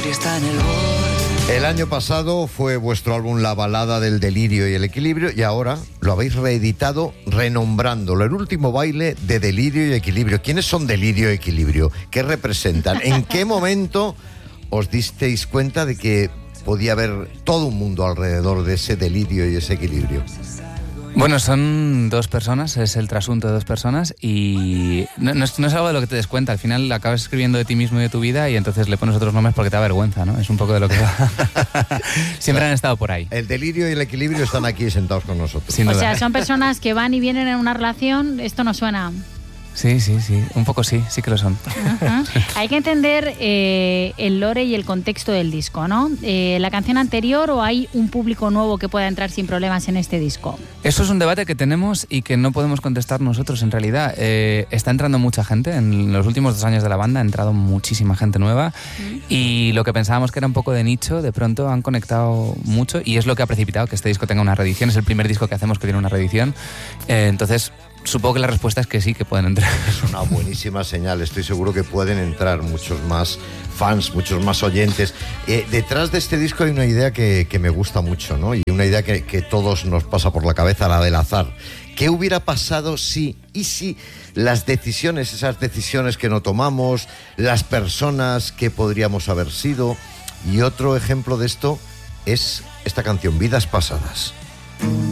está en el borde. El año pasado fue vuestro álbum La balada del delirio y el equilibrio, y ahora lo habéis reeditado renombrándolo, El último baile de delirio y equilibrio. ¿Quiénes son Delirio y Equilibrio? ¿Qué representan? ¿En qué momento os disteis cuenta de que podía haber todo un mundo alrededor de ese delirio y ese equilibrio? Bueno, son dos personas, es el trasunto de dos personas y no es algo de lo que te des cuenta. Al final acabas escribiendo de ti mismo y de tu vida y entonces le pones otros nombres porque te da vergüenza, ¿no? Es un poco de lo que va. Siempre han estado por ahí. El delirio y el equilibrio están aquí sentados con nosotros. Sin duda. O sea, son personas que van y vienen en una relación, esto no suena. Sí, un poco sí que lo son. Uh-huh. Hay que entender el lore y el contexto del disco, ¿no? ¿La canción anterior o hay un público nuevo que pueda entrar sin problemas en este disco? Eso es un debate que tenemos y que no podemos contestar nosotros en realidad. Está entrando mucha gente, en los últimos 2 años de la banda ha entrado muchísima gente nueva y lo que pensábamos que era un poco de nicho, de pronto han conectado mucho y es lo que ha precipitado que este disco tenga una reedición. Es el primer disco que hacemos que tiene una reedición. Entonces, supongo que la respuesta es que sí, que pueden entrar. Es una buenísima señal, estoy seguro que pueden entrar muchos más fans, muchos más oyentes. Detrás de este disco hay una idea que me gusta mucho, ¿no? Y una idea que todos nos pasa por la cabeza, la del azar. ¿Qué hubiera pasado si las decisiones, esas decisiones que no tomamos, las personas que podríamos haber sido? Y otro ejemplo de esto es esta canción, Vidas Pasadas.